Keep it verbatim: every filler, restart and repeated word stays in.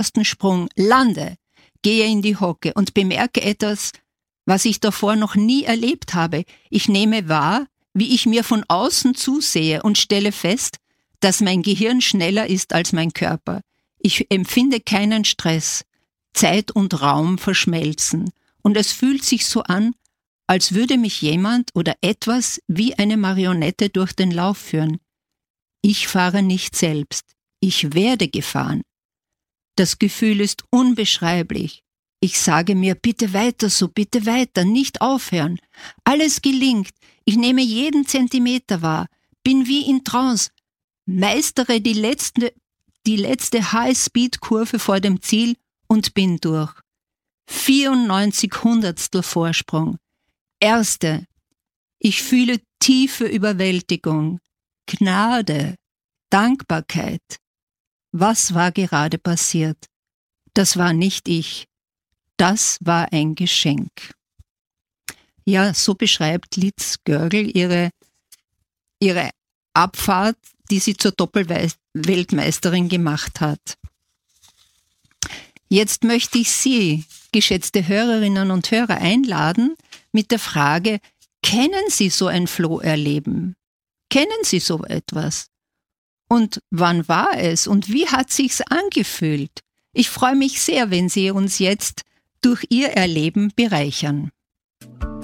ersten Sprung lande, gehe in die Hocke und bemerke etwas, was ich davor noch nie erlebt habe. Ich nehme wahr, wie ich mir von außen zusehe und stelle fest, dass mein Gehirn schneller ist als mein Körper. Ich empfinde keinen Stress. Zeit und Raum verschmelzen. Und es fühlt sich so an, als würde mich jemand oder etwas wie eine Marionette durch den Lauf führen. Ich fahre nicht selbst. Ich werde gefahren. Das Gefühl ist unbeschreiblich. Ich sage mir, bitte weiter so, bitte weiter, nicht aufhören. Alles gelingt. Ich nehme jeden Zentimeter wahr, bin wie in Trance, meistere die letzte, die letzte High-Speed-Kurve vor dem Ziel und bin durch. vierundneunzig Hundertstel Vorsprung. Erste. Ich fühle tiefe Überwältigung, Gnade, Dankbarkeit. Was war gerade passiert? Das war nicht ich. Das war ein Geschenk. Ja, so beschreibt Liz Görgel ihre, ihre Abfahrt, die sie zur Doppelweltmeisterin gemacht hat. Jetzt möchte ich Sie, geschätzte Hörerinnen und Hörer, einladen mit der Frage, kennen Sie so ein Flow-Erleben? Kennen Sie so etwas? Und wann war es und wie hat sich's angefühlt? Ich freue mich sehr, wenn Sie uns jetzt durch Ihr Erleben bereichern.